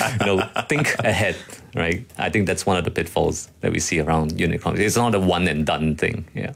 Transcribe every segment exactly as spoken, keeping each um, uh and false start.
you know, think ahead, right? I think that's one of the pitfalls that we see around unit economics. It's not a one and done thing. Yeah.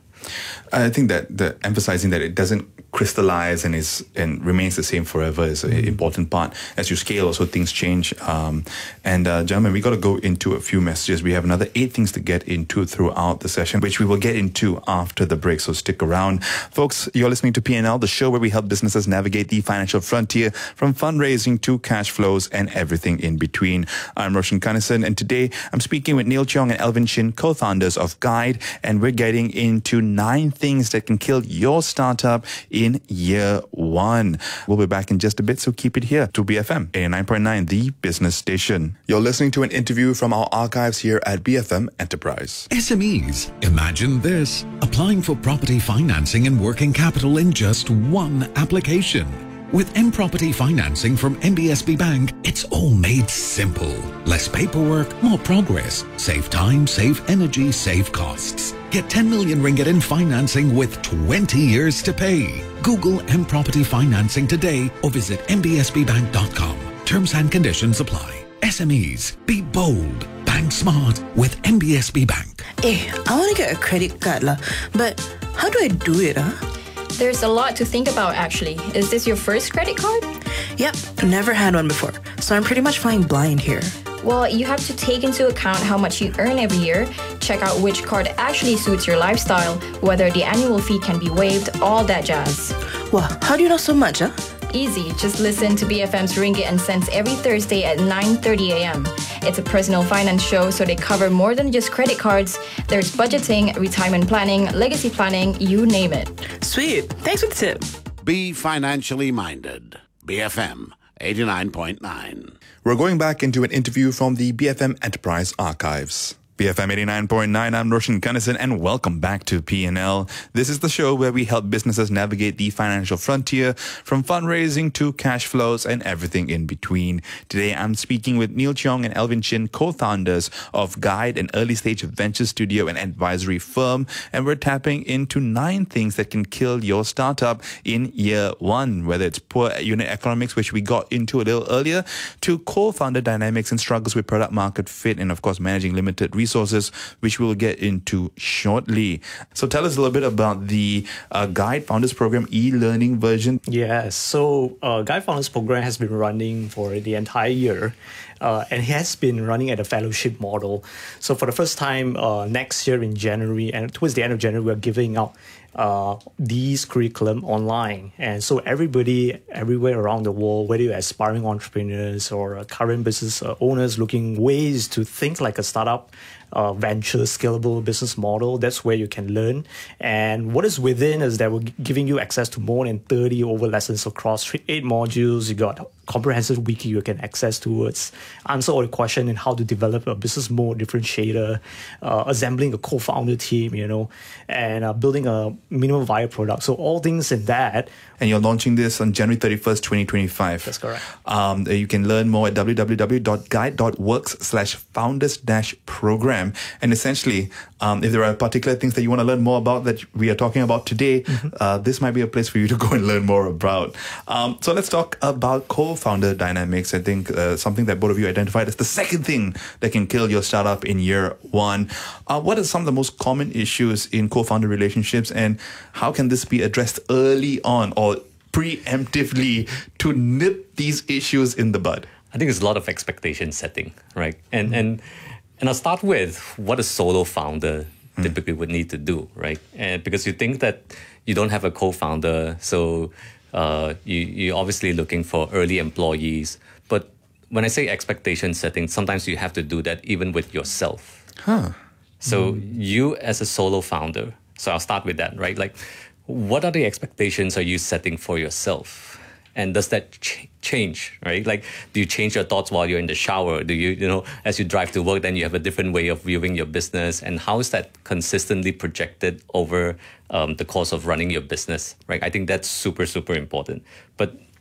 I think that the emphasizing that it doesn't crystallize and is and remains the same forever is an mm-hmm. important part. As you scale, also things change. Um, and uh, gentlemen, we got to go into a few messages. We have another eight things to get into throughout the session, which we will get into after the break. So stick around, folks. You're listening to P and L, the show where we help businesses navigate the financial frontier, from fundraising to cash flows and everything in between. I'm Roshan Kanesan, and today I'm speaking with Neil Cheong and Elvin Chin, co-founders of Guide, and we're getting into nine things that can kill your startup in year one. We'll be back in just a bit, so keep it here to B F M eighty-nine point nine, the business station. You're listening to an interview from our archives here at B F M Enterprise. S M Es, imagine this: applying for property financing and working capital in just one application. With M Property Financing from M B S B Bank, it's all made simple. Less paperwork, more progress. Save time, save energy, save costs. Get ten million ringgit in financing with twenty years to pay. Google M Property Financing today or visit m b s b bank dot com. Terms and conditions apply. S M Es, be bold. Bank smart with M B S B Bank. Hey, I want to get a credit card, lah, but how do I do it, huh? There's a lot to think about, actually. Is this your first credit card? Yep, never had one before, so I'm pretty much flying blind here. Well, you have to take into account how much you earn every year, check out which card actually suits your lifestyle, whether the annual fee can be waived, all that jazz. Wow, how do you know so much, huh? Easy. Just listen to B F M's Ringgit and Cents every Thursday at nine thirty a.m. It's a personal finance show, so they cover more than just credit cards. There's budgeting, retirement planning, legacy planning, you name it. Sweet. Thanks for the tip. Be financially minded. B F M eighty-nine point nine. We're going back into an interview from the B F M Enterprise archives. B F M eighty-nine point nine, I'm Roshan Kanesan, and welcome back to P and L. This is the show where we help businesses navigate the financial frontier, from fundraising to cash flows and everything in between. Today, I'm speaking with Neil Cheong and Elvin Chin, co-founders of Guide, an early-stage venture studio and advisory firm, and we're tapping into nine things that can kill your startup in year one, whether it's poor unit economics, which we got into a little earlier, to co-founder dynamics and struggles with product market fit, and of course, managing limited resources. resources, which we'll get into shortly. So tell us a little bit about the uh, Guide Founders Program e-learning version. Yes, so uh, Guide Founders Program has been running for the entire year. Uh, and it has been running at a fellowship model. So for the first time uh, next year in January, and towards the end of January, we're giving out uh, these curriculum online. And so everybody everywhere around the world, whether you're aspiring entrepreneurs or uh, current business uh, owners looking ways to think like a startup, uh, venture, scalable business model, that's where you can learn. And what is within is that we're giving you access to more than thirty over lessons across eight modules. You got comprehensive wiki you can access towards, answer all the questions and how to develop a business mode differentiator, uh, assembling a co-founder team, you know, and uh, building a minimum viable product. So all things in that. And you're launching this on January thirty-first, twenty twenty-five. That's correct. Um, you can learn more at w w w dot guide dot works slash founders dash program. And essentially, um, if there are particular things that you want to learn more about that we are talking about today, mm-hmm. uh, this might be a place for you to go and learn more about. Um, so let's talk about co-founder dynamics. I think uh, something that both of you identified as the second thing that can kill your startup in year one. Uh, what are some of the most common issues in co-founder relationships, and how can this be addressed early on or preemptively to nip these issues in the bud? I think there's a lot of expectation setting, right? And mm. and and I'll start with what a solo founder mm. typically would need to do, right? And because you think that you don't have a co-founder, so uh, you, you're obviously looking for early employees. But when I say expectation setting, sometimes you have to do that even with yourself. Huh. So mm. you as a solo founder, so I'll start with that, right? Like, what are the expectations are you setting for yourself? And does that ch- change, right? Like, do you change your thoughts while you're in the shower? Do you, you know, as you drive to work, then you have a different way of viewing your business? And how is that consistently projected over um, the course of running your business, right? I think that's super, super important. But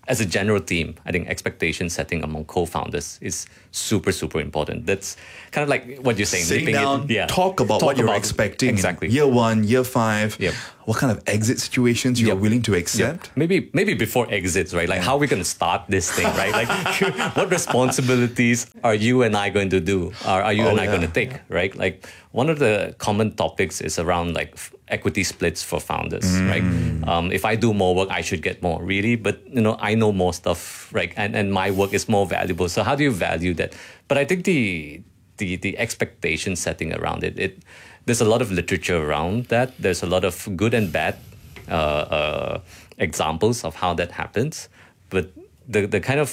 as a general theme, I think expectation setting among co-founders is super, super important. That's kind of like what you're saying. Sit leaping down, it, yeah. talk about Talk what you're about- expecting in Exactly. year one, year five, Yep. what kind of exit situations you're Yep. willing to Yeah. accept. Maybe maybe before exits, right? Like how are we going to start this thing, right? Like what responsibilities are you and I going to do? Are, are you Oh, and I yeah. going to take, right? Like one of the common topics is around like f- equity splits for founders, Mm. right? Um, if I do more work, I should get more, really. But you know, I know more stuff, right? And and my work is more valuable. So how do you value that? But I think the the the expectation setting around it, it there's a lot of literature around that. There's a lot of good and bad uh, uh, examples of how that happens. But the the kind of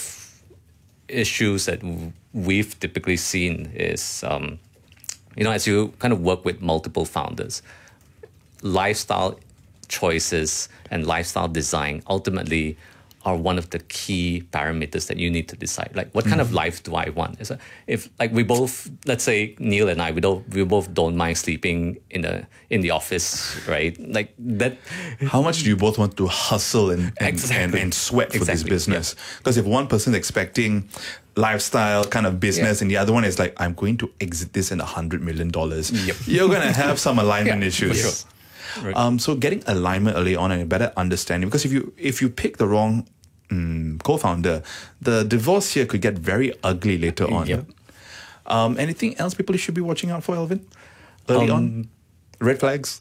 issues that w- we've typically seen is, um, you know, as you kind of work with multiple founders, lifestyle choices and lifestyle design ultimately are one of the key parameters that you need to decide. Like, what kind of life do I want? Is a, if like we both, let's say Neil and I, we don't, we both don't mind sleeping in the in the office, right? Like that. How much do you both want to hustle and and, Exactly. and, and sweat for this Exactly, business? Because if one person's expecting lifestyle kind of business Yeah. and the other one is like, I'm going to exit this in a hundred million dollars, Yep. you're going to have some alignment Yeah, issues. for sure. Right. Um, so getting alignment early on and a better understanding, because if you if you pick the wrong mm, co-founder, the divorce here could get very ugly later on. Yep. Um, anything else people should be watching out for, Elvin? Early Um, on, red flags.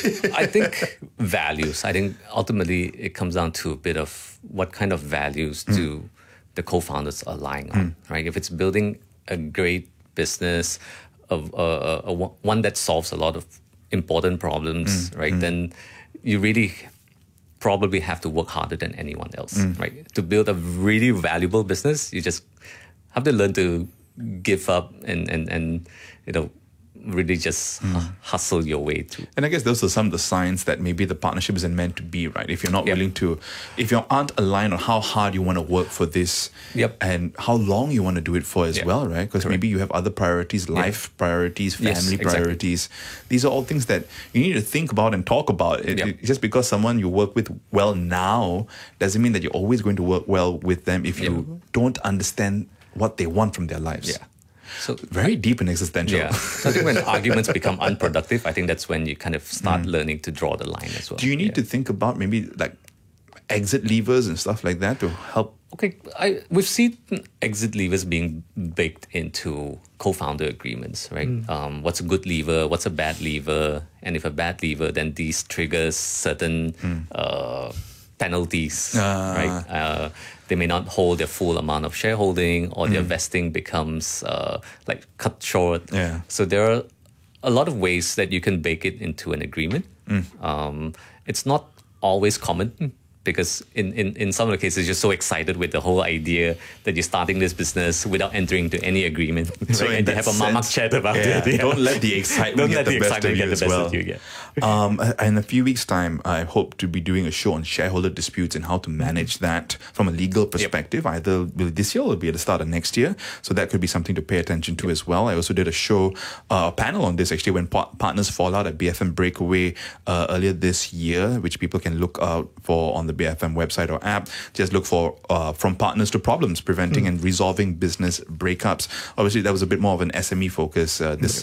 I think values. I think ultimately it comes down to a bit of what kind of values do the co-founders align on, right? If it's building a great business, of a, a, a one one that solves a lot of important problems, right? Then you really probably have to work harder than anyone else, right? To build a really valuable business, you just have to learn to give up and and and you know really just uh, hustle your way to. And I guess those are some of the signs that maybe the partnership isn't meant to be, right? If you're not Yep. willing to, if you aren't aligned on how hard you want to work for this Yep. and how long you want to do it for as Yep. well, right? Because maybe you have other priorities, life priorities, family Yes, exactly. priorities. These are all things that you need to think about and talk about. It, Yep. it- just because someone you work with well now doesn't mean that you're always going to work well with them if you don't understand what they want from their lives. Yeah. So Very deep and existential. yeah, so I think when arguments become unproductive, I think that's when you kind of start learning to draw the line as well. Do you need Yeah. to think about maybe like exit levers and stuff like that to help? Okay, I, we've seen exit levers being baked into co-founder agreements, right? Um, what's a good lever? What's a bad lever? And if a bad lever, then these triggers certain uh, penalties, Ah. right? Uh, they may not hold their full amount of shareholding, or their vesting becomes uh, like cut short. Yeah. So there are a lot of ways that you can bake it into an agreement. Um, it's not always common, because in, in, in some of the cases, you're so excited with the whole idea that you're starting this business without entering into any agreement. So right? in And you that have a mamak sense, chat about yeah, it. Yeah. Don't let the excitement Don't get let the, the best excitement of you get the as best well. of you, yeah. Um, in a few weeks' time, I hope to be doing a show on shareholder disputes and how to manage that from a legal perspective. Either will this year or will be at the start of next year. So that could be something to pay attention to as well. I also did a show, uh, a panel on this actually when par- partners fall out at B F M Breakaway uh, earlier this year, which people can look out for on the B F M website or app. Just look for uh, From Partners to Problems, Preventing and Resolving Business Breakups. Obviously, that was a bit more of an S M E focus. Uh, this.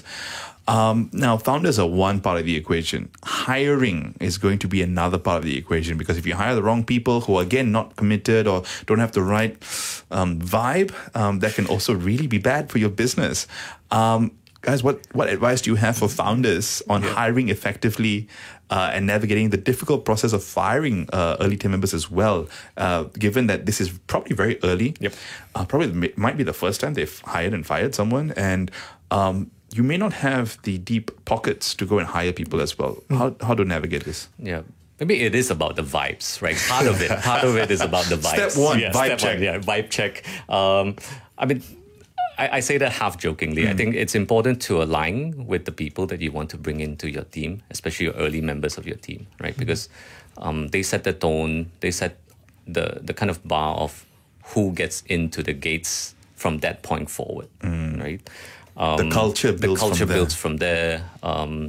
Um, now, founders are one part of the equation. Hiring is going to be another part of the equation, because if you hire the wrong people who are, again, not committed or don't have the right um, vibe, um, that can also really be bad for your business. Um, guys, what, what advice do you have for founders on hiring effectively uh, and navigating the difficult process of firing uh, early team members as well, uh, given that this is probably very early? Yep. Uh, probably might be the first time they've hired and fired someone, and um, you may not have the deep pockets to go and hire people as well. How how to navigate this? Yeah. Maybe it is about the vibes, right? Part of it, part of it is about the vibes. Step one, yeah, vibe step check. One, yeah, vibe check. Um, I mean, I, I say that half jokingly. Mm. I think it's important to align with the people that you want to bring into your team, especially your early members of your team, right? Because um, they set the tone, they set the the kind of bar of who gets into the gates from that point forward, right? Um, The culture builds the culture from there. builds from there. Um,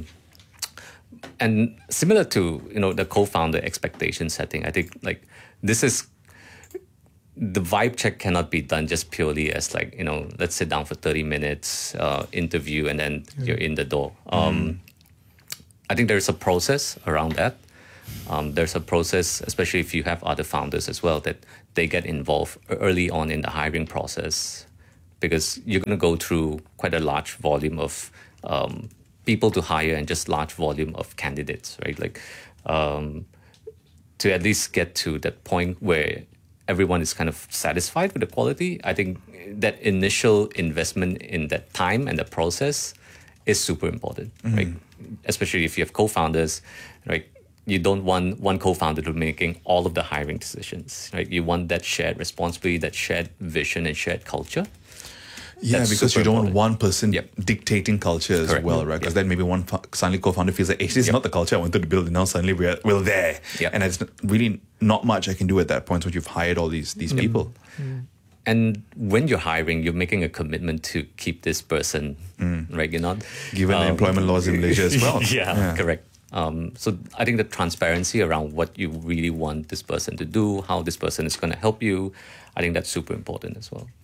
and similar to you know the co-founder expectation setting, I think like this is the vibe check cannot be done just purely as like, you know, let's sit down for thirty minutes, uh, interview, and then mm. you're in the door. Um, mm. I think there's a process around that. Um, there's a process, especially if you have other founders as well, that they get involved early on in the hiring process, because you're going to go through quite a large volume of um, people to hire and just large volume of candidates, right? Like um, to at least get to that point where everyone is kind of satisfied with the quality. I think that initial investment in that time and the process is super important, mm-hmm. right? Especially if you have co-founders, right? You don't want one co-founder to be making all of the hiring decisions, right? You want that shared responsibility, that shared vision and shared culture. Yeah, That's because you don't important. want one person yep. dictating culture as Correct. well, right? Because yep. then maybe one fo- suddenly co-founder feels like, hey, this is yep. not the culture I wanted to build, and now suddenly we're, we're there. Yep. And it's really not much I can do at that point, so you've hired all these these mm. people. Mm. And when you're hiring, you're making a commitment to keep this person, mm. right? You're not... Given um, the employment laws in Malaysia as well. yeah, yeah, correct. Um, so I think the transparency around what you really want this person to do, how this person is going to help you, I think that's super important as well.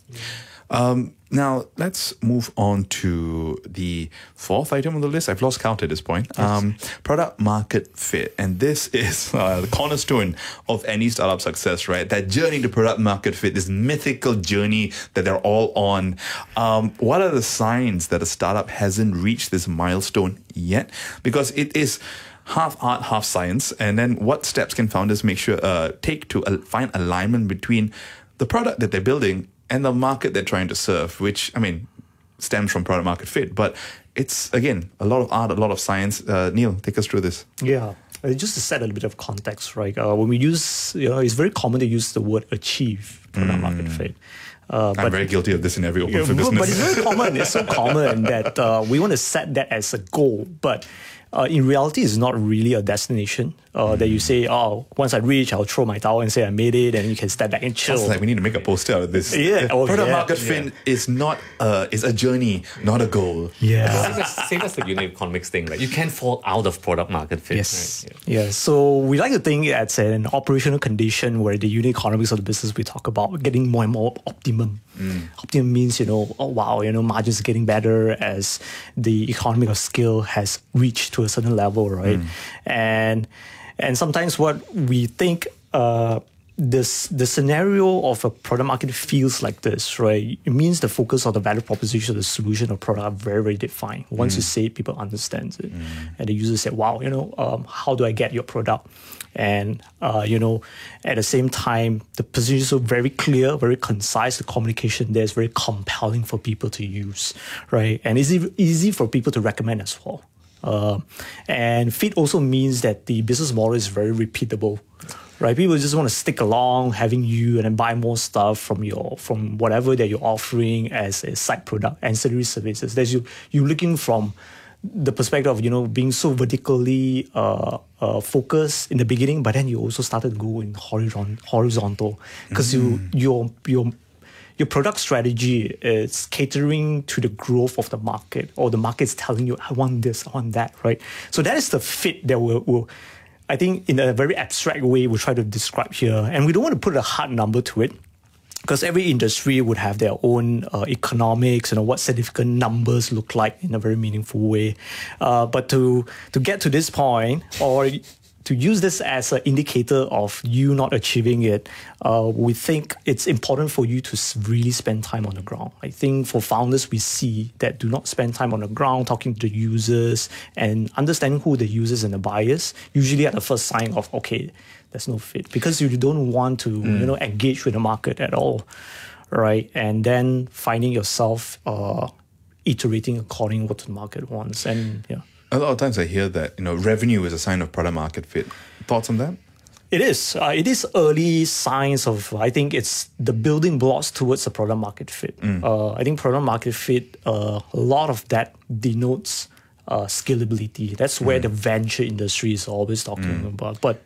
Um, now, let's move on to the fourth item on the list. I've lost count at this point. Yes. Um, product market fit. And this is uh, the cornerstone of any startup success, right? That journey to product market fit, this mythical journey that they're all on. Um, what are the signs that a startup hasn't reached this milestone yet? Because it is half art, half science. And then what steps can founders make sure uh, take to uh, find alignment between the product that they're building and the market they're trying to serve, which, I mean, stems from product market fit. But it's, again, a lot of art, a lot of science. Uh, Neil, take us through this. Yeah. Uh, just to set a little bit of context, right? Uh, when we use, you know, it's very common to use the word achieve product mm. market fit. Uh, I'm but, very guilty of this in every open yeah, for business. But it's very common. It's so common that uh, we want to set that as a goal. But uh, in reality, it's not really a destination uh, mm. that you say, oh, once I reach, I'll throw my towel and say I made it, and you can step back and chill. It's like we need to make a poster out of this. Yeah, oh, product yeah, market yeah. fit is not uh, is a journey, not a goal. Yeah, same as, same as the unit economics thing, right? You can't fall out of product market fit. Yes, right? yeah. yeah. So we like to think it's an operational condition where the unit economics of the business we talk about getting more and more optimum. Mm. Optimum means, you know, oh wow, you know, margins are getting better as the economy of scale has reached to a certain level, right? Mm. And and sometimes what we think uh, this the scenario of a product market feels like this, right? It means the focus of the value proposition, the solution or product are very, very defined. Once mm. you say it, people understand it. Mm. And the user say, wow, you know, um, how do I get your product? And, uh, you know, at the same time, the position is so very clear, very concise. The communication there is very compelling for people to use, right? And it's easy, easy for people to recommend as well. Uh, and fit also means that the business model is very repeatable, right? People just want to stick along, having you and then buy more stuff from your from whatever that you're offering as a side product, ancillary services. There's you you looking from the perspective of, you know, being so vertically uh, uh, focused in the beginning, but then you also started going horizon, horizontal because mm. you your your your product strategy is catering to the growth of the market, or the market's telling you, I want this, I want that, right? So that is the fit that we'll, we'll I think, in a very abstract way, we'll try to describe here, and we don't want to put a hard number to it, because every industry would have their own uh, economics, you know, what significant numbers look like in a very meaningful way. Uh, but to to get to this point, or to use this as an indicator of you not achieving it, uh, we think it's important for you to really spend time on the ground. I think for founders, we see that do not spend time on the ground, talking to the users and understanding who the users and the buyers, usually at the first sign of, okay, there's no fit, because you don't want to, mm. you know, engage with the market at all, right? And then finding yourself uh, iterating according to what the market wants, and yeah. A lot of times I hear that, you know, revenue is a sign of product market fit. Thoughts on that? It is. Uh, it is early signs of, I think it's the building blocks towards the product market fit. Mm. Uh, I think product market fit, uh, a lot of that denotes uh, scalability. That's where mm. the venture industry is always talking mm. about. But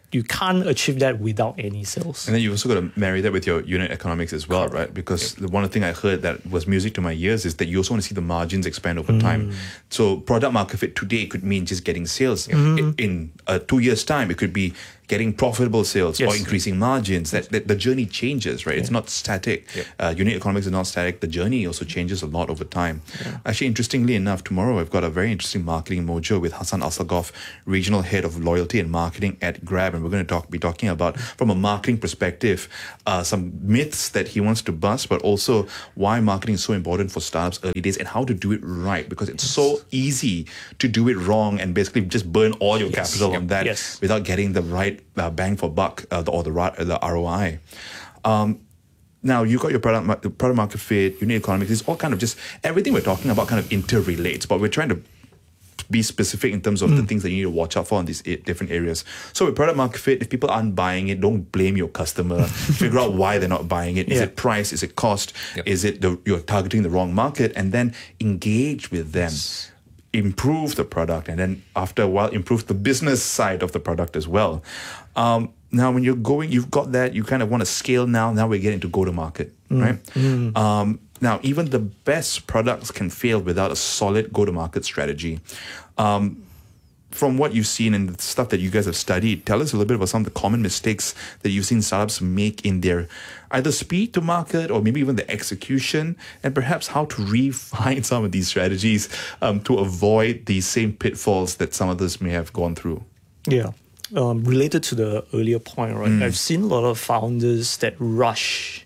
you can't achieve that without any sales. And then you also got to marry that with your unit economics as well, right? Because the one thing I heard that was music to my ears is that you also want to see the margins expand over mm. time. So product market fit today could mean just getting sales. Mm. In, in uh, two years' time, it could be getting profitable sales yes. or increasing margins. That, that the journey changes, right? Yeah. It's not static. Yeah. Uh, unit economics is not static. The journey also changes a lot over time. Yeah. Actually, interestingly enough, tomorrow I've got a very interesting marketing mojo with Hassan Assagoff, regional head of loyalty and marketing at Grab, and we're going to talk be talking about from a marketing perspective uh, some myths that he wants to bust, but also why marketing is so important for startups early days and how to do it right, because it's yes. so easy to do it wrong and basically just burn all your yes. capital yep. on that yes. without getting the right uh, bang for buck uh, or the, the R O I. Um, Now, you got your product, product market fit, unit economics, it's all kind of just, everything we're talking about kind of interrelates, but we're trying to be specific in terms of mm. the things that you need to watch out for in these eight different areas. So with product market fit, if people aren't buying it, don't blame your customer. Figure out why they're not buying it. Is yeah. it price? Is it cost? Yep. Is it the, you're targeting the wrong market? And then engage with them. Yes. Improve the product, and then after a while, improve the business side of the product as well. Um, now, when you're going, you've got that, you kind of want to scale now. Now we're getting to go-to-market, mm. right? Mm. Um, now, even the best products can fail without a solid go-to-market strategy. Um, from what you've seen and the stuff that you guys have studied, tell us a little bit about some of the common mistakes that you've seen startups make in their either speed to market or maybe even the execution, and perhaps how to refine some of these strategies um, to avoid these same pitfalls that some others may have gone through. Yeah. Um, related to the earlier point, right? Mm. I've seen a lot of founders that rush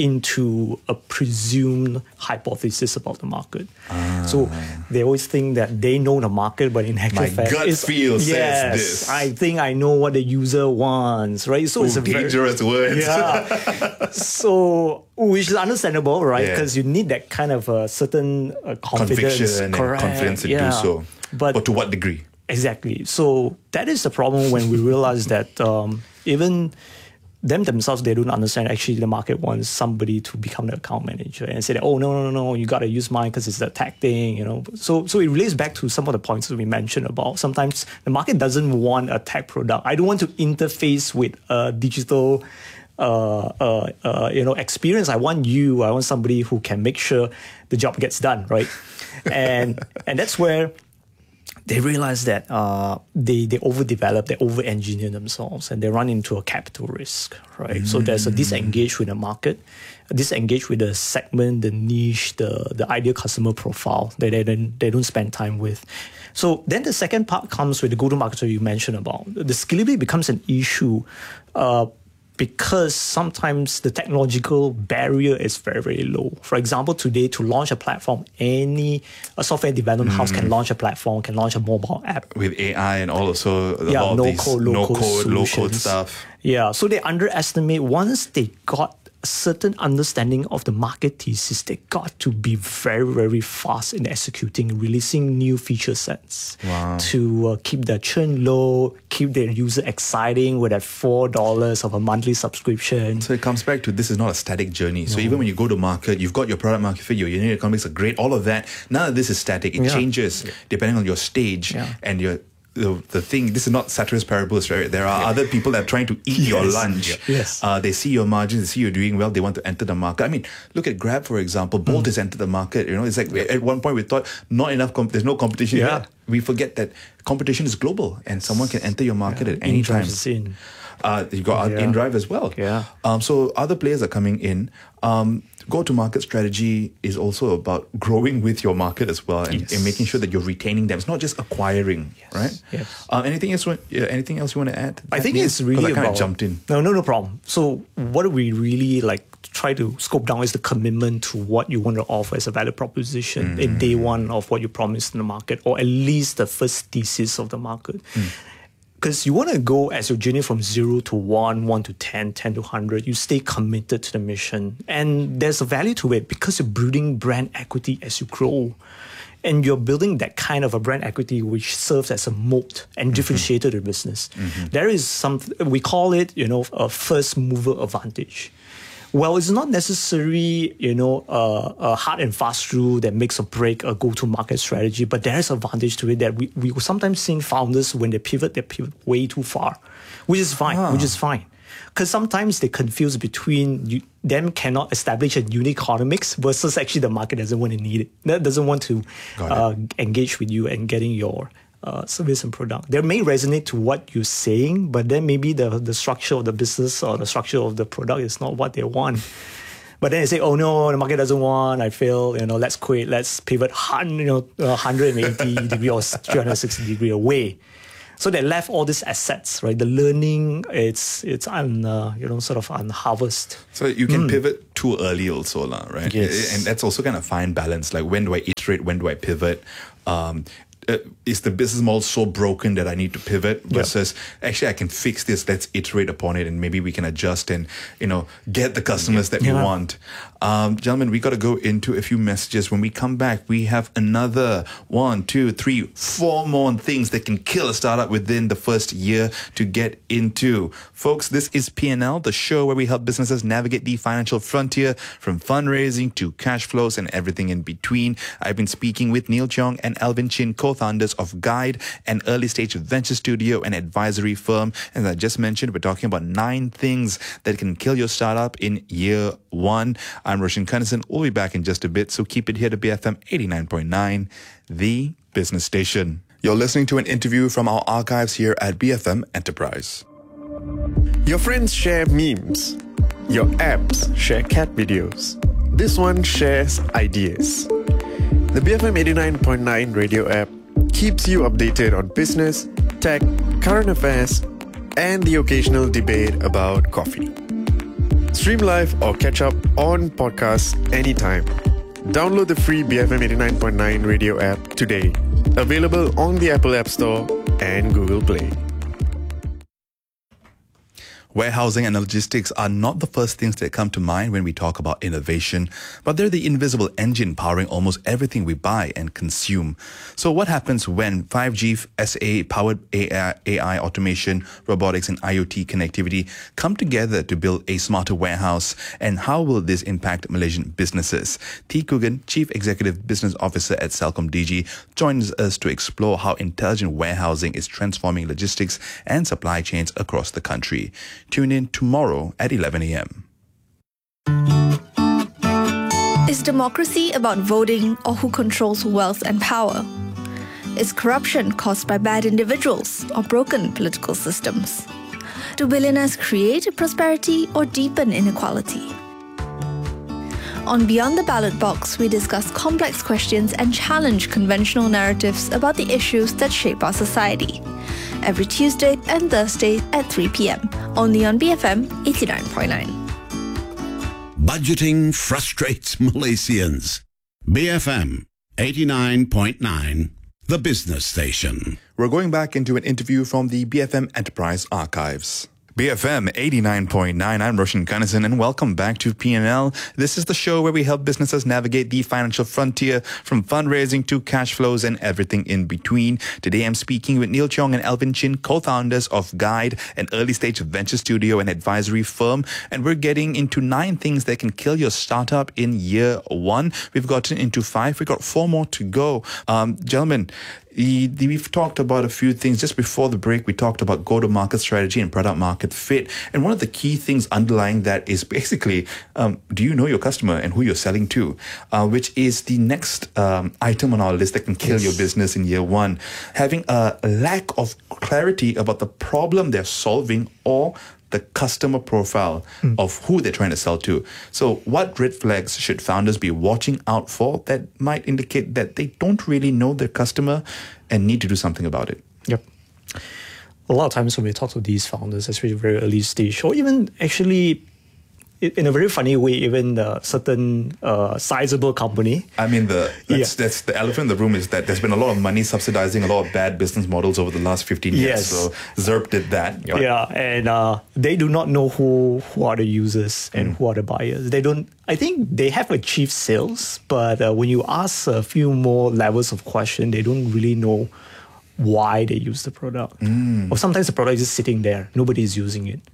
into a presumed hypothesis about the market. Ah. So they always think that they know the market, but in actual My fact, gut it's, feel yes, says this. I think I know what the user wants, right? So Ooh, it's a dangerous very, words. Yeah. So, which is understandable, right? Because yeah. you need that kind of a certain uh, confidence, conviction correct? and confidence to yeah. do so. But, but to what degree? Exactly. So that is the problem when we realize that um, even them themselves, they don't understand actually the market wants somebody to become the account manager and say that, oh, no, no, no, no, you got to use mine because it's the tech thing, you know. So so it relates back to some of the points that we mentioned about sometimes the market doesn't want a tech product. I don't want to interface with a digital uh, uh, uh, you know, experience. I want you, I want somebody who can make sure the job gets done, right? and and that's where they realize that uh, they, they overdevelop, they over-engineer themselves, and they run into a capital risk, right? Mm. So there's a disengage with the market, a disengage with the segment, the niche, the, the ideal customer profile that they don't, they don't spend time with. So then the second part comes with the go-to-market that you mentioned about. The scalability becomes an issue uh, because sometimes the technological barrier is very, very low. For example, today to launch a platform, any a software development mm. house can launch a platform, can launch a mobile app. With A I and also a yeah, lot no of these code, low no code, code, low code stuff. Yeah, so they underestimate once they got a certain understanding of the market thesis, they got to be very, very fast in executing, releasing new feature sets wow. to uh, keep their churn low, keep their user exciting with that four dollars of a monthly subscription. So it comes back to this is not a static journey. So no. even when you go to market, you've got your product market fit, your unit economics are great, all of that. None of this is static. It yeah. changes yeah. depending on your stage yeah. and your The, the thing, this is not ceteris paribus, right? There are yeah. other people that are trying to eat yes. your lunch. Yeah. Yes. Uh, they see your margins, they see you're doing well, they want to enter the market. I mean, look at Grab, for example. Bolt mm. has entered the market. You know, it's like at one point we thought not enough, comp- there's no competition yeah. here. We forget that competition is global and someone can enter your market yeah. at any time. In. Uh, you've got yeah. InDrive as well. Yeah. Um, so other players are coming in. Um, go-to-market strategy is also about growing with your market as well and, yes. and making sure that you're retaining them. It's not just acquiring, yes. right? Yes. Uh, anything else? Uh, anything else you want to add? I think it's really I about. kind of jumped in. No, no, no problem. So what we really like try to scope down is the commitment to what you want to offer as a value proposition mm. in day one of what you promised in the market, or at least the first thesis of the market. Mm. Because you want to go as your journey from zero to one, one to ten, ten to one hundred. You stay committed to the mission. And there's a value to it because you're building brand equity as you grow. And you're building that kind of a brand equity which serves as a moat and mm-hmm. differentiator to the business. Mm-hmm. There is some, we call it, you know, a first mover advantage. Well, it's not necessarily, you know, uh, a hard and fast rule that makes or break a go-to-market strategy, but there is advantage to it that we, we sometimes see founders, when they pivot, they pivot way too far, which is fine, ah. which is fine. Because sometimes they confuse between you, them cannot establish a unit economics versus actually the market doesn't want to need it. That doesn't want to uh, engage with you and getting your uh, service and product. They may resonate to what you're saying, but then maybe the, the structure of the business or the structure of the product is not what they want. But then they say, oh no, the market doesn't want, I fail, you know, let's quit, let's pivot you know, one hundred eighty degree or three hundred sixty degree away. So they left all these assets, right? The learning, it's it's un, uh, you know, sort of unharvested. So you can mm. pivot too early also, right? Yes. And that's also kind of fine balance. Like, when do I iterate? When do I pivot? Um, uh, is the business model so broken that I need to pivot versus yep. actually I can fix this, let's iterate upon it and maybe we can adjust and, you know, get the customers that yeah. we want. Um, gentlemen, we got to go into a few messages. When we come back, we have another one, two, three, four more things that can kill a startup within the first year to get into. Folks, this is P and L, the show where we help businesses navigate the financial frontier from fundraising to cash flows and everything in between. I've been speaking with Neil Cheong and Alvin Chin, co-founders of Guide, an early-stage venture studio and advisory firm. As I just mentioned, we're talking about nine things that can kill your startup in year one. I'm Roshan Kanesan. We'll be back in just a bit, so keep it here to B F M eighty-nine point nine, the business station. You're listening to an interview from our archives here at B F M Enterprise. Your friends share memes. Your apps share cat videos. This one shares ideas. The B F M eighty-nine point nine radio app keeps you updated on business, tech, current affairs, and the occasional debate about coffee. Stream live or catch up on podcasts anytime. Download the free B F M eighty-nine point nine radio app today. Available on the Apple App Store and Google Play. Warehousing and logistics are not the first things that come to mind when we talk about innovation, but they're the invisible engine powering almost everything we buy and consume. So what happens when five G S A-powered A I, A I automation, robotics, and IoT connectivity come together to build a smarter warehouse, and how will this impact Malaysian businesses? T. Coogan, Chief Executive Business Officer at Celcom D G, joins us to explore how intelligent warehousing is transforming logistics and supply chains across the country. Tune in tomorrow at eleven a.m. Is democracy about voting or who controls wealth and power? Is corruption caused by bad individuals or broken political systems? Do billionaires create prosperity or deepen inequality? On Beyond the Ballot Box, we discuss complex questions and challenge conventional narratives about the issues that shape our society. Every Tuesday and Thursday at three p.m. only on B F M eighty-nine point nine. Budgeting frustrates Malaysians. B F M eighty-nine point nine, the business station. We're going back into an interview from the B F M Enterprise archives. B F M eighty-nine point nine, I'm Roshan Kanesan, and welcome back to P and L. This is the show where we help businesses navigate the financial frontier from fundraising to cash flows and everything in between. Today I'm speaking with Neil Cheong and Alvin Chin, co-founders of Guide, an early-stage venture studio and advisory firm, and we're getting into nine things that can kill your startup in year one. We've gotten into five. We've got four more to go. Um, gentlemen, we've talked about a few things. Just before the break, we talked about go-to-market strategy and product market fit. And one of the key things underlying that is basically, um, do you know your customer and who you're selling to? Uh, which is the next um, item on our list that can kill yes. your business in year one. Having a lack of clarity about the problem they're solving or the customer profile mm. of who they're trying to sell to. So what red flags should founders be watching out for that might indicate that they don't really know their customer and need to do something about it? Yep. A lot of times when we talk to these founders, especially very early stage, or even actually in a very funny way, even the certain uh, sizable company. I mean, the that's, yeah. that's the elephant in the room is that there's been a lot of money subsidizing a lot of bad business models over the last fifteen years. Yes. So Zerp did that. Yep. Yeah, and uh, they do not know who who are the users and mm. who are the buyers. They don't. I think they have achieved sales, but uh, when you ask a few more levels of question, they don't really know why they use the product. Mm. Or sometimes the product is just sitting there. Nobody is using it.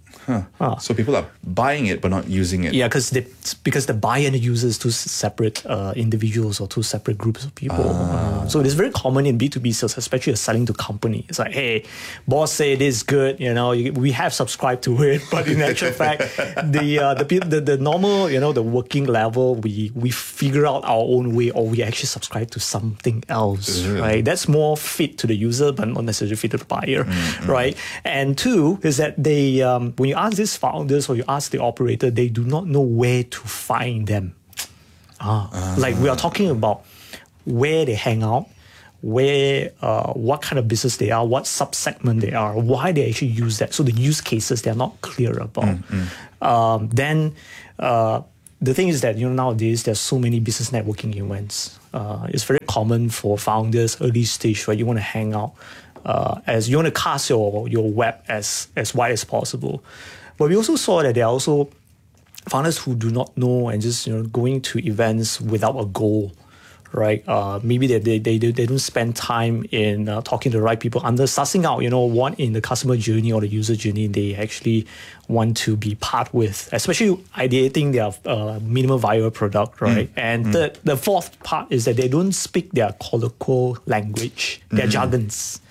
Huh. Ah. So people are buying it but not using it. Yeah, because because the buyer and the user is two separate uh, individuals or two separate groups of people. Uh, so it is very common in B two B sales, especially selling to company. It's like, hey, boss say it is good, you know, you, we have subscribed to it, but in actual fact, the, uh, the the the normal, you know, the working level, we we figure out our own way, or we actually subscribe to something else, Really? right? That's more fit to the user, but not necessarily fit to the buyer, mm-hmm. right? And two is that they um, when you ask these founders or you ask the operator, they do not know where to find them. Ah, uh-huh. Like we are talking about where they hang out, where, uh, what kind of business they are, what sub-segment they are, why they actually use that. So the use cases, they're not clear about. Mm-hmm. Um, then uh, the thing is that, you know, nowadays there's so many business networking events. Uh, it's very common for founders, early stage, right? You want to hang out. Uh, as you want to cast your, your web as, as wide as possible. But we also saw that there are also founders who do not know and just, you know, going to events without a goal, right? Uh, maybe they, they, they, they don't spend time in uh, talking to the right people, under sussing out, you know, what in the customer journey or the user journey they actually want to be part with, especially ideating their uh, minimum viable product, right? Mm. And mm. the, the fourth part is that they don't speak their colloquial language, their mm. jargons.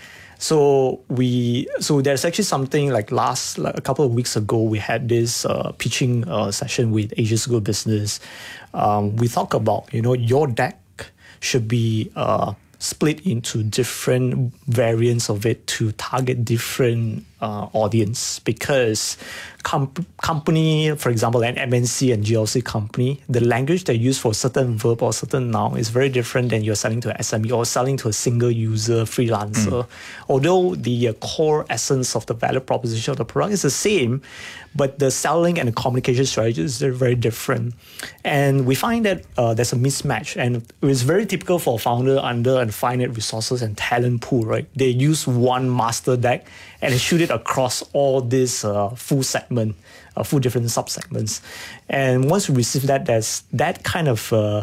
So we, so there's actually something like last, like a couple of weeks ago, we had this uh, pitching uh, session with Asia's Good Business. Um, we talk about, you know, your deck should be uh, split into different variants of it to target different uh, audience, because com- company, for example, an M N C and G L C company, the language they use for certain verb or certain noun is very different than you're selling to an S M E or selling to a single user freelancer. Mm. Although the uh, core essence of the value proposition of the product is the same, but the selling and the communication strategies are very different. And we find that uh, there's a mismatch, and it's very typical for a founder under and finite resources and talent pool, right? They use one master deck and they shoot it across all these uh, full segment, uh, full different sub-segments. And once we receive that, there's that kind of uh,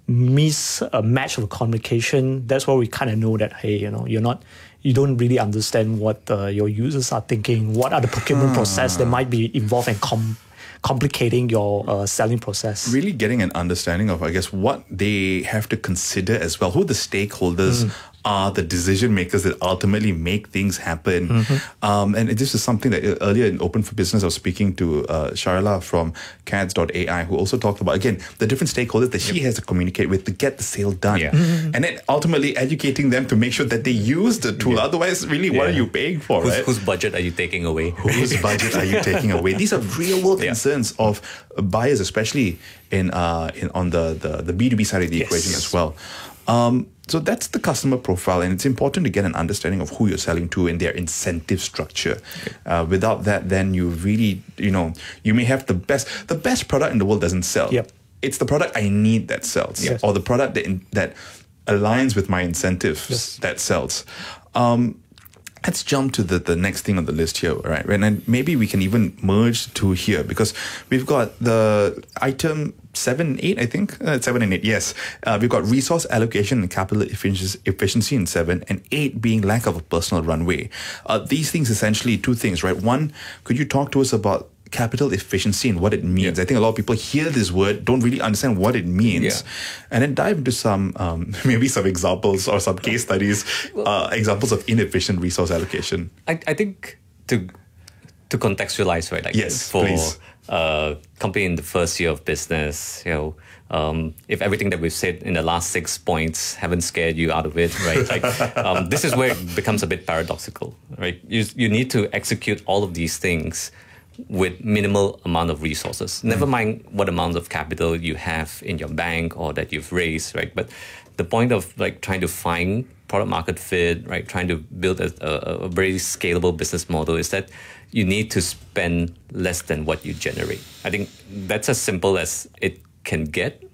mismatch of communication. That's where we kind of know that, hey, you know, you're not, you don't really understand what uh, your users are thinking, what are the procurement hmm. process that might be involved in com- complicating your uh, selling process. Really getting an understanding of, I guess, what they have to consider as well, who the stakeholders mm. are, the decision makers that ultimately make things happen. Mm-hmm. Um, and this is something that earlier in Open for Business, I was speaking to uh, Sharla from C A D S dot A I, who also talked about, again, the different stakeholders that she yep. has to communicate with to get the sale done. Yeah. Mm-hmm. And then ultimately educating them to make sure that they use the tool. Yeah. Otherwise, really, yeah. what are you paying for, whose, right? Whose budget are you taking away? Whose budget are you taking away? These are real world yeah. concerns of buyers, especially in uh in on the, the, the B two B side of the yes. equation as well. Um, so that's the customer profile, and it's important to get an understanding of who you're selling to and their incentive structure. Okay. Uh, without that, then you really, you know, you may have the best, the best product in the world doesn't sell. Yep. It's the product I need that sells, yes. or the product that that aligns with my incentives yes. that sells. Um, Let's jump to the, the next thing on the list here, right? And then maybe we can even merge two here, because we've got the item seven, eight, I think. Uh, seven and eight, yes. Uh, we've got resource allocation and capital efficiency, efficiency in seven, and eight being lack of a personal runway. Uh, these things, essentially two things, right? One, could you talk to us about capital efficiency and what it means? Yeah. I think a lot of people hear this word, don't really understand what it means, yeah. and then dive into some, um, maybe some examples or some case studies, uh, examples of inefficient resource allocation. I, I think to to contextualize, right? Like yes, for please. a company in the first year of business, you know, um, if everything that we've said in the last six points haven't scared you out of it, right? Like, um, this is where it becomes a bit paradoxical, right? You you need to execute all of these things with minimal amount of resources. Mm. Never mind what amount of capital you have in your bank or that you've raised, right? But the point of like trying to find product market fit, right? Trying to build a, a, a very scalable business model is that you need to spend less than what you generate. I think that's as simple as it can get.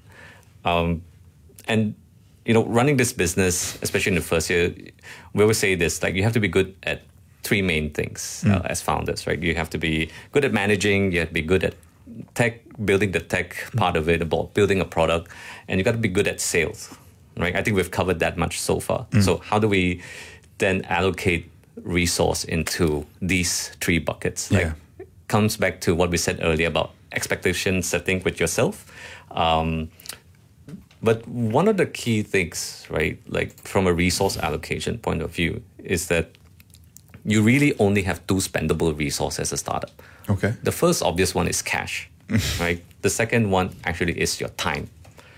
Um, and, you know, running this business, especially in the first year, we always say this, like you have to be good at three main things uh, mm. as founders, right? You have to be good at managing, you have to be good at tech, building the tech part of it, about building a product, and you got to be good at sales, right? I think we've covered that much so far. Mm. So how do we then allocate resource into these three buckets? Like, yeah. comes back to what we said earlier about expectation setting with yourself. Um, but one of the key things, right, like from a resource allocation point of view, is that you really only have two spendable resources as a startup. Okay. The first obvious one is cash, right? The second one actually is your time,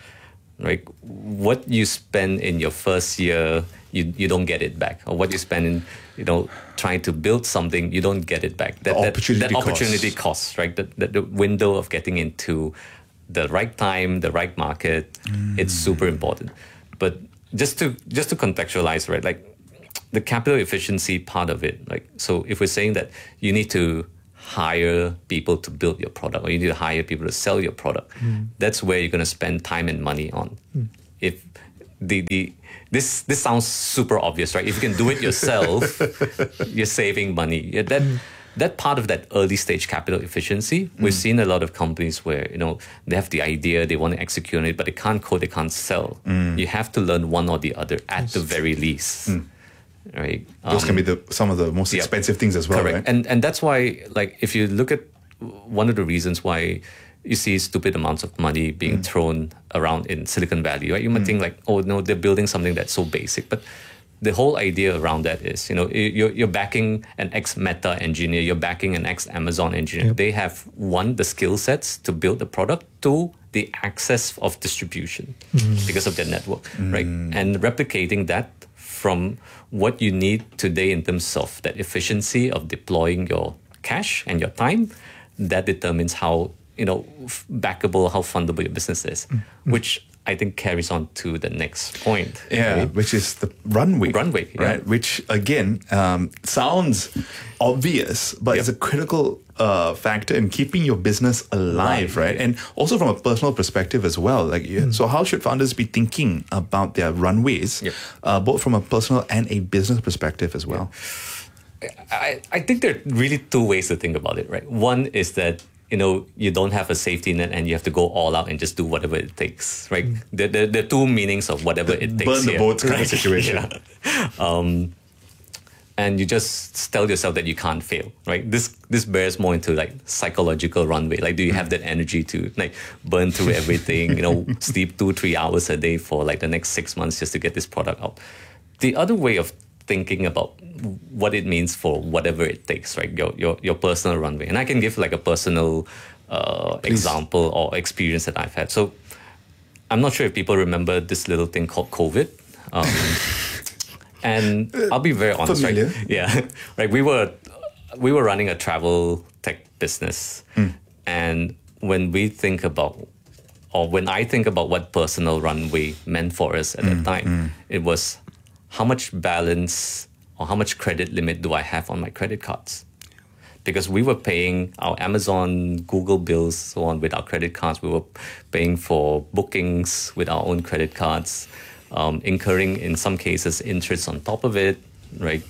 right? What you spend in your first year, you, you don't get it back. Or what you spend in, you know, trying to build something, you don't get it back. That, The that, opportunity that opportunity cost. cost, right? That, that the window of getting into the right time, the right market, mm. it's super important. But just to just to contextualize, right? Like the capital efficiency part of it, like, so if we're saying that you need to hire people to build your product, or you need to hire people to sell your product, mm. that's where you're going to spend time and money on. Mm. If the the this this sounds super obvious, right? If you can do it yourself, you're saving money. Yeah, that mm. that part of that early stage capital efficiency, mm. we've seen a lot of companies where, you know, they have the idea, they want to execute on it, but they can't code, they can't sell. Mm. You have to learn one or the other at yes. the very least. Mm. Right, those um, can be the some of the most yeah, expensive things as well, correct. right? And and that's why, like, if you look at one of the reasons why you see stupid amounts of money being mm. thrown around in Silicon Valley, right? You might mm. think like, oh no, they're building something that's so basic, but the whole idea around that is, you know, you're you're backing an ex-Meta engineer, you're backing an ex-Amazon engineer. Yep. They have, one, the skill sets to build the product, two, the access of distribution mm. because of their network, mm. right? And replicating that from what you need today in terms of that efficiency of deploying your cash and your time, that determines how, you know, backable, how fundable your business is, mm. which I think carries on to the next point. Yeah, right? which is the runway. Runway, yeah. Right? Which, again, um, sounds obvious, but yep. it's a critical uh, factor in keeping your business alive, right? right? And also from a personal perspective as well. Like, mm. So how should founders be thinking about their runways, yep. uh, both from a personal and a business perspective as well? I, I think there are really two ways to think about it, right? One is that, you know, you don't have a safety net and you have to go all out and just do whatever it takes, right? Mm. There, there, there are two meanings of whatever the it takes. Burn the here, boats kind right? of situation. yeah. um, and you just tell yourself that you can't fail, right? This this bears more into like psychological runway. Like, do you have that energy to like burn through everything, you know, sleep two, three hours a day for like the next six months just to get this product out? The other way of thinking about what it means for whatever it takes, right? Your your your personal runway. And I can give like a personal uh, example or experience that I've had. So I'm not sure if people remember this little thing called COVID. Um, and I'll be very honest, Familiar. right? Yeah, right. We were we were running a travel tech business, mm. and when we think about, or when I think about what personal runway meant for us at mm, that time, mm. it was, how much balance or how much credit limit do I have on my credit cards? Because we were paying our Amazon, Google bills, so on with our credit cards. We were paying for bookings with our own credit cards, um, incurring in some cases interest on top of it, right?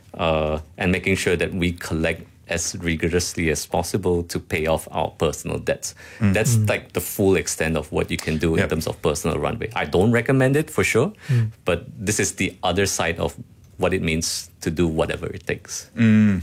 Uh, and making sure that we collect as rigorously as possible to pay off our personal debts. Mm. That's mm. like the full extent of what you can do yep. in terms of personal runway. I don't recommend it for sure, mm. but this is the other side of what it means to do whatever it takes. Mm.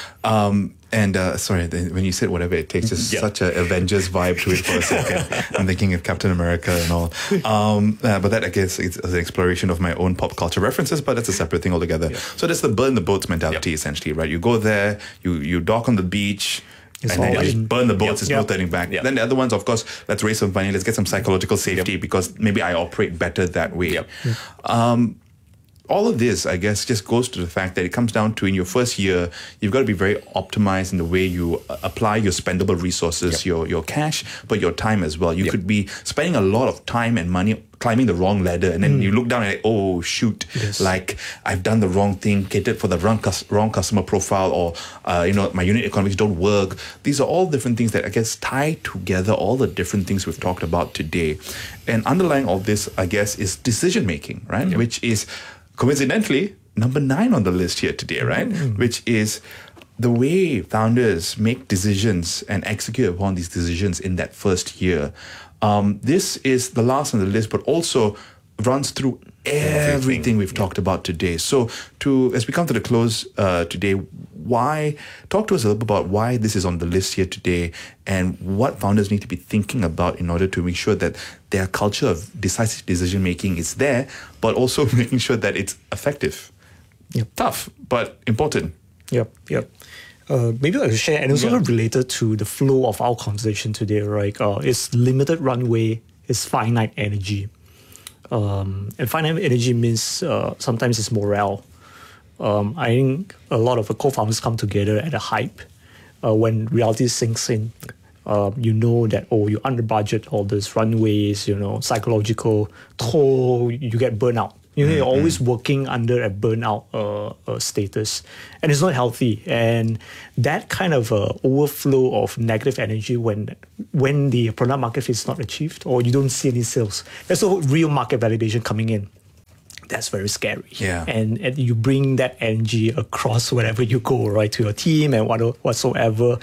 Um, and uh, sorry, when you said whatever it takes, there's yep. such an Avengers vibe to it for a second. I'm thinking of Captain America and all. Um, uh, but that, I guess, is an exploration of my own pop culture references, but that's a separate thing altogether. Yep. So that's the burn the boats mentality, yep. essentially, right? You go there, you, you dock on the beach, It's and then you just burn the boats, yep. there's yep. no turning back. Yep. Then the other ones, of course, let's raise some money, let's get some psychological safety yep. because maybe I operate better that way. Yep. Yep. Um, all of this, I guess, just goes to the fact that it comes down to, in your first year, you've got to be very optimized in the way you apply your spendable resources, yep. your your cash, but your time as well. You yep. could be spending a lot of time and money climbing the wrong ladder, and then mm. you look down and like, oh shoot, yes. like I've done the wrong thing, catered for the wrong wrong customer profile, or uh, you know, my unit economics don't work. These are all different things that I guess tie together all the different things we've talked about today. And underlying all this, I guess, is decision making, right? Yep. Which is coincidentally number nine on the list here today, right? Mm. Which is the way founders make decisions and execute upon these decisions in that first year. Um, this is the last on the list, but also runs through everything, everything we've yeah. talked about today. So, to as we come to the close uh, today, why, talk to us a little bit about why this is on the list here today and what founders need to be thinking about in order to make sure that their culture of decisive decision making is there, but also making sure that it's effective. Yep. Tough, but important. Yep, yep. Uh, maybe I will share, and it's also Yeah. related to the flow of our conversation today, right? Uh, it's limited runway, it's finite energy. Um, and finite energy means uh, sometimes it's morale. Um, I think a lot of the co-founders come together at a hype. Uh, when reality sinks in, uh, you know that, oh, you're under budget, all these runways, you know, psychological toll, you get burnt out. You know, you're always working under a burnout uh, uh, status, and it's not healthy. And that kind of uh, overflow of negative energy when when the product market fit is not achieved, or you don't see any sales, there's no real market validation coming in. That's very scary. Yeah. And, and you bring that energy across wherever you go, right, to your team and what, whatsoever.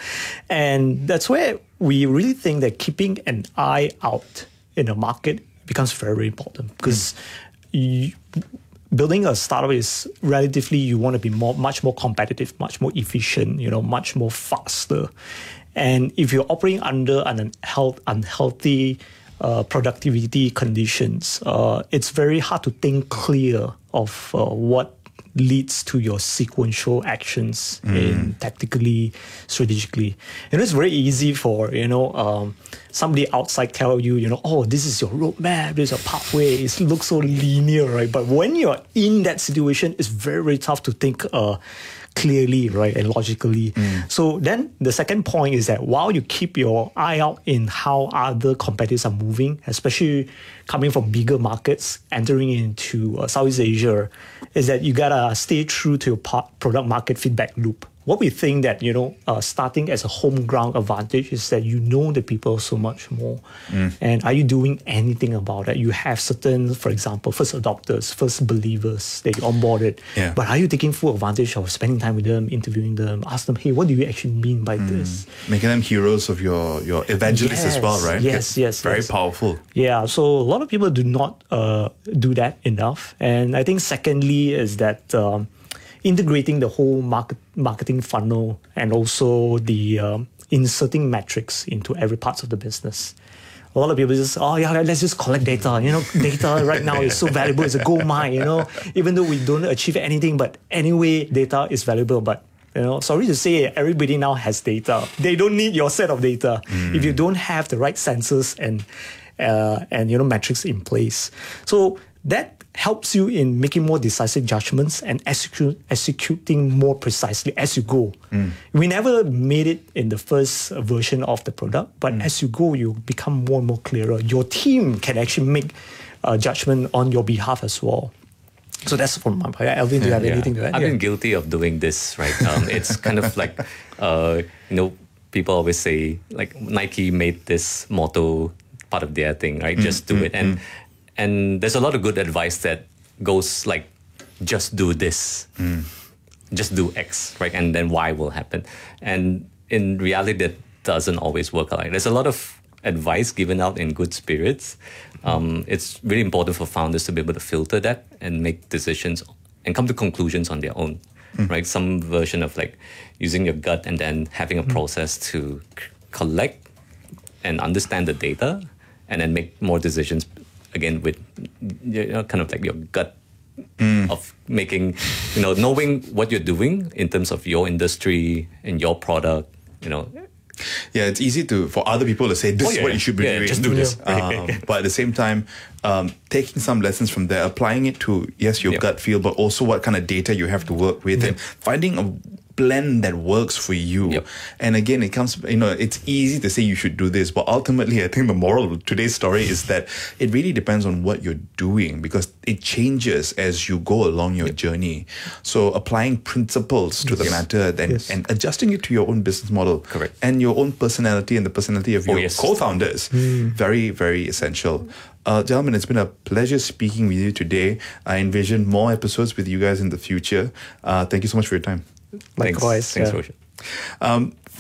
And that's where we really think that keeping an eye out in the market becomes very important, because mm. You, building a startup is relatively, you want to be more, much more competitive, much more efficient, you know, much more faster. And if you're operating under an unhealth, unhealthy uh, productivity conditions, uh, it's very hard to think clear of uh, what leads to your sequential actions mm. in tactically, strategically. And it's very easy for, you know, um, somebody outside tell you, you know, oh, this is your roadmap, this is your pathway. It looks so linear, right? But when you're in that situation, it's very, very tough to think uh, clearly, right, and logically. Mm. So then the second point is that while you keep your eye out in how other competitors are moving, especially coming from bigger markets, entering into uh, Southeast Asia, is that you gotta stay true to your product market feedback loop. What we think that, you know, uh, starting as a home ground advantage is that you know the people so much more. Mm. And are you doing anything about it? You have certain, for example, first adopters, first believers that you onboarded. Yeah. But are you taking full advantage of spending time with them, interviewing them, ask them, hey, what do you actually mean by mm. this? Making them heroes of your, your evangelists yes, as well, right? Yes, it's yes. Very yes. powerful. Yeah, so a lot of people do not uh, do that enough. And I think secondly is that um, integrating the whole market, marketing funnel and also the um, inserting metrics into every part of the business. A lot of people just, oh yeah, let's just collect data. You know, data right now is so valuable. It's a gold mine, you know, even though we don't achieve anything, but anyway, data is valuable. But, you know, sorry to say, everybody now has data. They don't need your set of data mm. if you don't have the right sensors and, uh, and, you know, metrics in place. So that helps you in making more decisive judgments and execute, executing more precisely as you go. Mm. We never made it in the first version of the product, but mm. as you go, you become more and more clearer. Your team can actually make a judgment on your behalf as well. So that's from my part. Alvin, do you have yeah. anything to add? I've yeah. been guilty of doing this, right? Um, it's kind of like, uh, you know, people always say, like, Nike made this motto part of their thing, right? Mm. Just do mm. it. And mm. And there's a lot of good advice that goes like, just do this, mm. just do X, right? And then Y will happen. And in reality, that doesn't always work out. There's a lot of advice given out in good spirits. Um, it's really important for founders to be able to filter that and make decisions and come to conclusions on their own, mm. right? Some version of like using your gut and then having a mm. process to c- collect and understand the data and then make more decisions. Again, with, you know, kind of like your gut mm. of making, you know, knowing what you're doing in terms of your industry and your product, you know. Yeah, it's easy to for other people to say, this oh, yeah, is what you should be yeah, doing. Just do this. Um, but at the same time, um, taking some lessons from there, applying it to, yes, your yep. gut feel, but also what kind of data you have to work with yep. and finding a blend that works for you. Yep. And again, it comes, you know, it's easy to say you should do this, but ultimately, I think the moral of today's story is that it really depends on what you're doing because it changes as you go along your yep. journey. So applying principles to the yes. matter then, yes. and adjusting it to your own business model. Correct. And your own personality and the personality of your oh, yes. co-founders. Mm. Very, very essential. Uh, gentlemen, it's been a pleasure speaking with you today. I envision more episodes with you guys in the future. Uh, thank you so much for your time. Likewise. Thanks, Thanks yeah. Um, folks,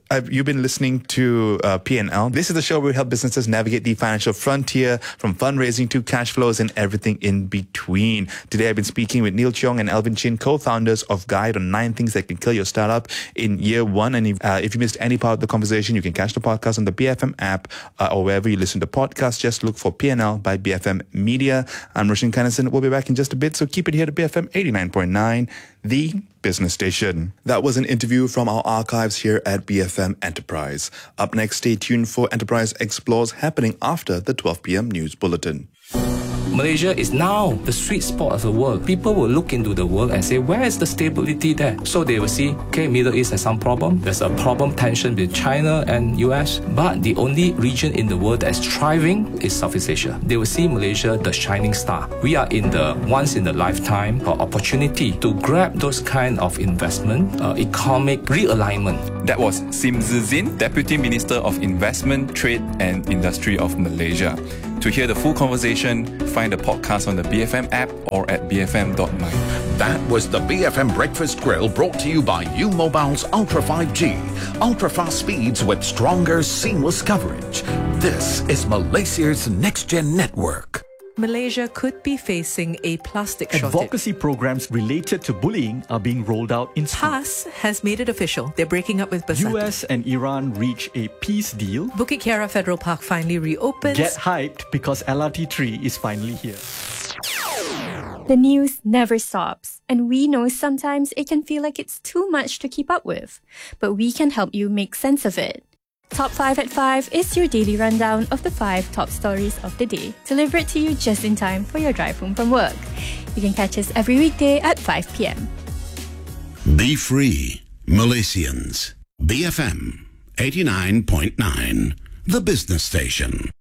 I've, you've been listening to uh, P and L. This is the show where we help businesses navigate the financial frontier, from fundraising to cash flows and everything in between. Today, I've been speaking with Neil Cheong and Alvin Chin, co-founders of Guide, on nine things that can kill your startup in year one. And if, uh, if you missed any part of the conversation, you can catch the podcast on the B F M app uh, or wherever you listen to podcasts. Just look for P and L by B F M Media. I'm Roshan Kennison. We'll be back in just a bit, so keep it here to B F M eighty-nine point nine, the business station. That was an interview from our archives here at B F M Enterprise. Up next, stay tuned for Enterprise Explores, happening after the twelve p.m. news bulletin. Malaysia is now the sweet spot of the world. People will look into the world and say, where is the stability there? So they will see, okay, Middle East has some problem. There's a problem tension with China and U S. But the only region in the world that's thriving is Southeast Asia. They will see Malaysia, the shining star. We are in the once in a lifetime opportunity to grab those kind of investment, uh, economic realignment. That was Sim Zizin, Deputy Minister of Investment, Trade and Industry of Malaysia. To hear the full conversation, find the podcast on the B F M app or at b f m dot my. That was the B F M Breakfast Grill, brought to you by U Mobile's Ultra five G. Ultra fast speeds with stronger, seamless coverage. This is Malaysia's next-gen network. Malaysia could be facing a plastic shortage. Advocacy programs related to bullying are being rolled out in schools. P A S has made it official. They're breaking up with Bersatu. U S and Iran reach a peace deal. Bukit Kiara Federal Park finally reopens. Get hyped because L R T three is finally here. The news never stops, and we know sometimes it can feel like it's too much to keep up with. But we can help you make sense of it. Top five at five is your daily rundown of the five top stories of the day, delivered to you just in time for your drive home from work. You can catch us every weekday at five p.m. Be free, Malaysians. B F M eighty-nine point nine, the business station.